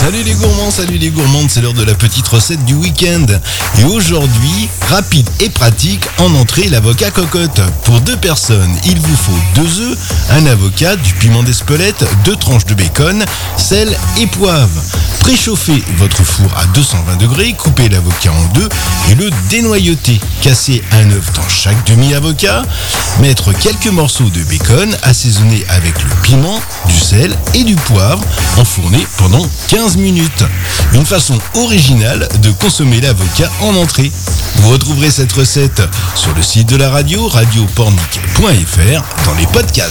Salut les gourmandes, c'est l'heure de la petite recette du week-end. Et aujourd'hui, rapide et pratique, en entrée, l'avocat cocotte. Pour 2 personnes, il vous faut 2 œufs, un avocat, du piment d'Espelette, 2 tranches de bacon, sel et poivre. Préchauffez votre four à 220 degrés, coupez l'avocat en 2 et le dénoyautez. Cassez un œuf dans chaque demi-avocat, mettre quelques morceaux de bacon, assaisonner avec le piment, du sel et du poivre, enfourner pendant 15 minutes. Une façon originale de consommer l'avocat en entrée. Vous retrouverez cette recette sur le site de la radio, radiopornic.fr, dans les podcasts.